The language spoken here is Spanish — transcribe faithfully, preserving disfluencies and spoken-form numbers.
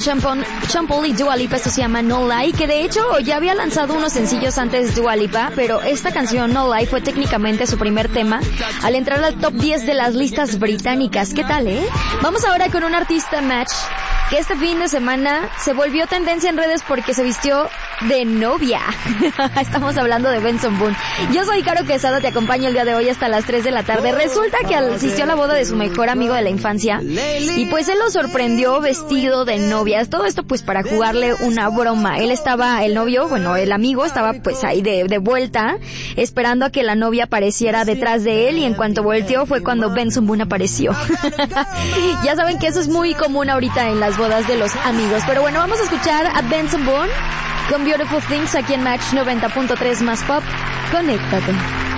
Sean Paul, Sean Paul y Dua Lipa. Esto se llama No Lie, que de hecho ya había lanzado unos sencillos antes Dua Lipa, pero esta canción No Lie fue técnicamente su primer tema al entrar al top diez de las listas británicas. ¿Qué tal, eh? Vamos ahora con un artista match que este fin de semana se volvió tendencia en redes porque se vistió de novia. Estamos hablando de Benson Boone. Yo soy Caro Quesada, te acompaño el día de hoy hasta las tres de la tarde. Resulta que asistió a la boda de su mejor amigo de la infancia y pues él lo sorprendió vestido de novia. Todo esto pues para jugarle una broma. Él estaba, el novio, bueno, el amigo estaba pues ahí de, de vuelta esperando a que la novia apareciera detrás de él y en cuanto volteó fue cuando Benson Boone apareció. Ya saben que eso es muy común ahorita en las bodas de los amigos. Pero bueno, vamos a escuchar a Benson Boone con Beautiful Things aquí en Match noventa punto tres más Pop. Conéctate.